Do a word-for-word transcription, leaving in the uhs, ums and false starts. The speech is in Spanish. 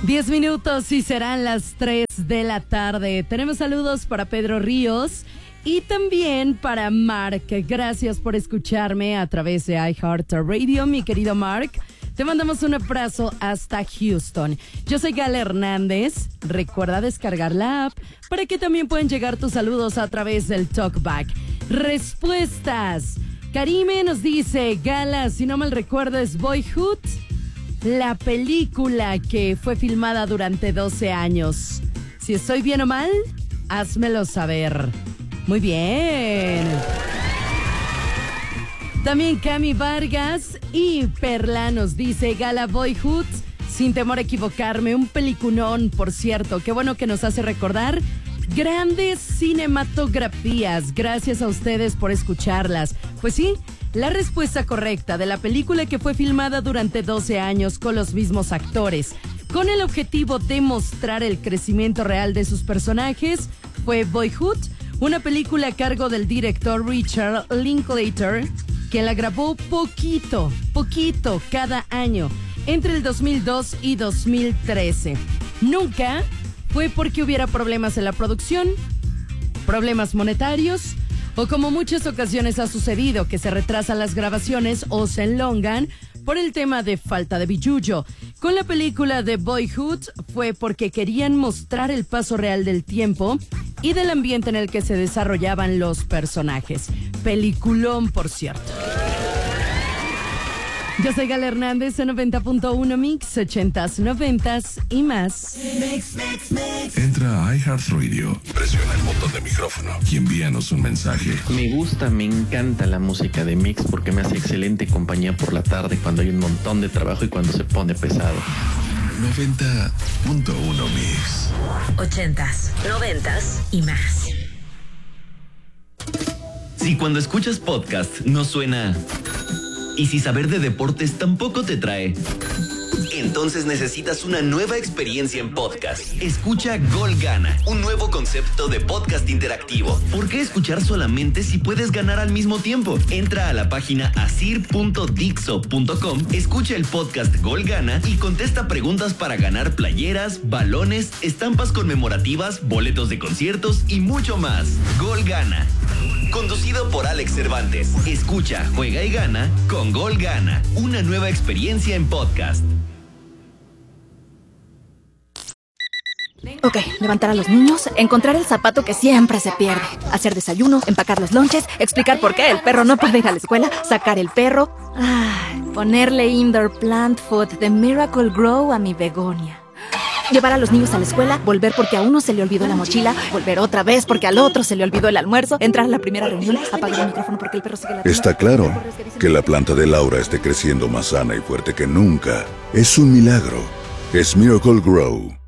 Diez minutos y serán las tres de la tarde. Tenemos saludos para Pedro Ríos y también para Mark. Gracias por escucharme a través de iHeartRadio, mi querido Mark. Te mandamos un abrazo hasta Houston. Yo soy Gala Hernández. Recuerda descargar la app para que también puedan llegar tus saludos a través del TalkBack. Respuestas. Karime nos dice, Gala, si no mal recuerdo es Boyhood, la película que fue filmada durante doce años. Si estoy bien o mal, házmelo saber. Muy bien. También Cami Vargas y Perla nos dice, Gala, Boyhood, sin temor a equivocarme, un peliculón, por cierto. Qué bueno que nos hace recordar grandes cinematografías. Gracias a ustedes por escucharlas. Pues sí, la respuesta correcta de la película que fue filmada durante doce años con los mismos actores, con el objetivo de mostrar el crecimiento real de sus personajes, fue Boyhood, una película a cargo del director Richard Linklater, que la grabó poquito, poquito cada año, entre el dos mil dos y dos mil trece. Nunca fue porque hubiera problemas en la producción, problemas monetarios, o como muchas ocasiones ha sucedido, que se retrasan las grabaciones o se enlongan por el tema de falta de billullo. Con la película de Boyhood fue porque querían mostrar el paso real del tiempo y del ambiente en el que se desarrollaban los personajes. Peliculón, por cierto. Yo soy Gala Hernández en noventa punto uno Mix, ochentas, noventas y más. Mix, mix, mix. Entra a iHeartRadio, presiona el botón de micrófono y envíanos un mensaje. Me gusta, me encanta la música de Mix porque me hace excelente compañía por la tarde cuando hay un montón de trabajo y cuando se pone pesado. noventa punto uno Mix. Ochentas, noventas y más. Si cuando escuchas podcast no suena... y si saber de deportes tampoco te trae, entonces necesitas una nueva experiencia en podcast. Escucha Gol Gana, un nuevo concepto de podcast interactivo. ¿Por qué escuchar solamente si puedes ganar al mismo tiempo? Entra a la página asir punto dixo punto com, escucha el podcast Gol Gana y contesta preguntas para ganar playeras, balones, estampas conmemorativas, boletos de conciertos y mucho más. Gol Gana. Conducido por Alex Cervantes. Escucha, juega y gana con Gol Gana. Una nueva experiencia en podcast. Ok, levantar a los niños, encontrar el zapato que siempre se pierde, hacer desayuno, empacar los lonches, explicar por qué el perro no puede ir a la escuela, sacar el perro, ay, ponerle indoor plant food de Miracle Grow a mi begonia. Llevar a los niños a la escuela, volver porque a uno se le olvidó la mochila, volver otra vez porque al otro se le olvidó el almuerzo, entrar a la primera reunión, apagar el micrófono porque el perro sigue la... Está claro que la planta de Laura esté creciendo más sana y fuerte que nunca. Es un milagro. Es Miracle Grow.